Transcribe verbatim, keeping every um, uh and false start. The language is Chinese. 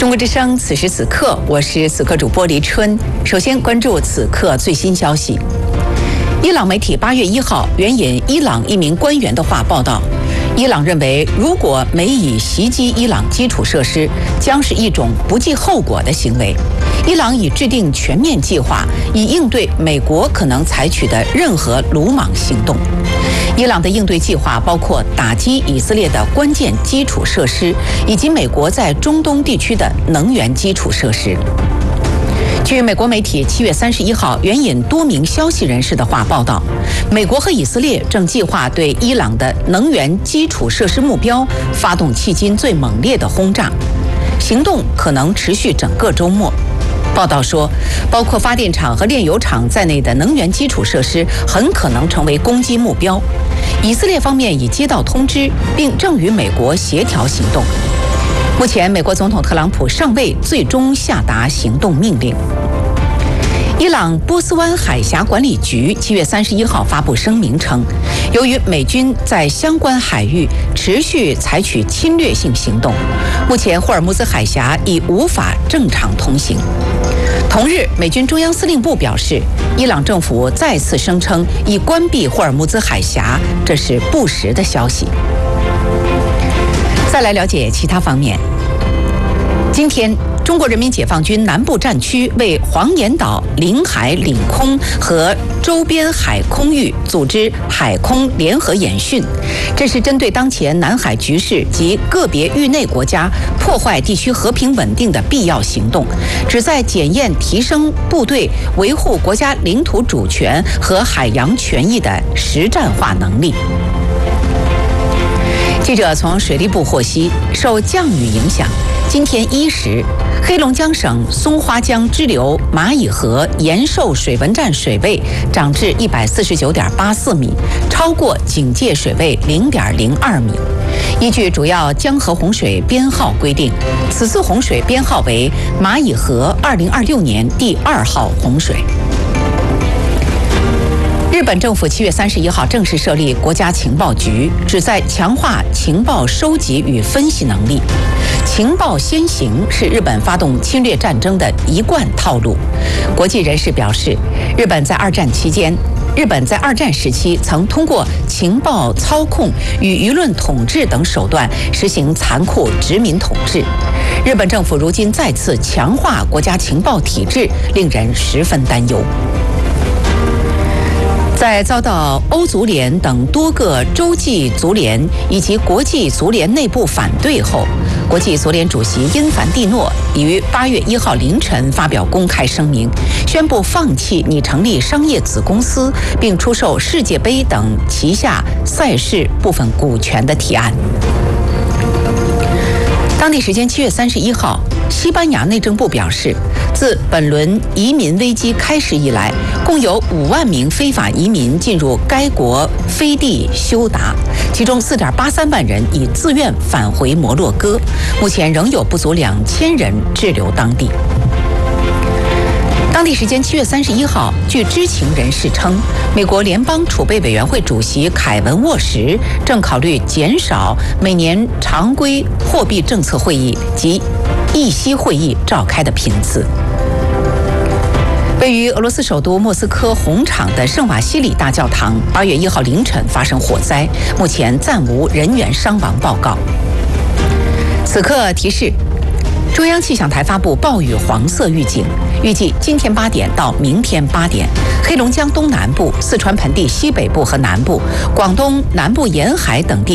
中国之声，此时此刻，我是此刻主播黎春。首先关注此刻最新消息。伊朗媒体八月一号援引伊朗一名官员的话报道，伊朗认为，如果美以袭击伊朗基础设施，将是一种不计后果的行为。伊朗已制定全面计划，以应对美国可能采取的任何鲁莽行动。伊朗的应对计划包括打击以色列的关键基础设施，以及美国在中东地区的能源基础设施。据美国媒体七月三十一号援引多名消息人士的话报道，美国和以色列正计划对伊朗的能源基础设施目标发动迄今最猛烈的轰炸，行动可能持续整个周末。报道说，包括发电厂和炼油厂在内的能源基础设施很可能成为攻击目标。以色列方面已接到通知，并正与美国协调行动。目前，美国总统特朗普尚未最终下达行动命令。伊朗波斯湾海峡管理局七月三十一号发布声明称，由于美军在相关海域持续采取侵略性行动，目前霍尔木兹海峡已无法正常通行。同日，美军中央司令部表示，伊朗政府再次声称已关闭霍尔木兹海峡，这是不实的消息。再来了解其他方面。今天，中国人民解放军南部战区为黄岩岛领海领空和周边海空域组织海空联合演训，这是针对当前南海局势及个别域内国家破坏地区和平稳定的必要行动，旨在检验提升部队维护国家领土主权和海洋权益的实战化能力。记者从水利部获悉，受降雨影响，今天一时，黑龙江省松花江支流蚂蚁河延寿水文站水位涨至一百四十九点八四米，超过警戒水位零点零二米。依据主要江河洪水编号规定，此次洪水编号为蚂蚁河二零二六年第二号洪水。日本政府七月三十一号正式设立国家情报局，旨在强化情报收集与分析能力。情报先行是日本发动侵略战争的一贯套路。国际人士表示，日本在二战期间，日本在二战时期曾通过情报操控与舆论统治等手段实行残酷殖民统治。日本政府如今再次强化国家情报体制，令人十分担忧。在遭到欧足联等多个洲际足联以及国际足联内部反对后，国际足联主席因凡蒂诺已于八月一号凌晨发表公开声明，宣布放弃拟成立商业子公司并出售世界杯等旗下赛事部分股权的提案。当地时间七月三十一号，西班牙内政部表示，自本轮移民危机开始以来，共有五万名非法移民进入该国飞地休达，其中四点八三万人已自愿返回摩洛哥，目前仍有不足两千人滞留当地。当地时间七月三十一号，据知情人士称，美国联邦储备委员会主席凯文沃什正考虑减少每年常规货币政策会议及议息会议召开的频次。位于俄罗斯首都莫斯科红场的圣瓦西里大教堂，八月一号凌晨发生火灾，目前暂无人员伤亡报告。此刻提示，中央气象台发布暴雨黄色预警，预计今天八点到明天八点，黑龙江东南部、四川盆地西北部和南部、广东南部沿海等地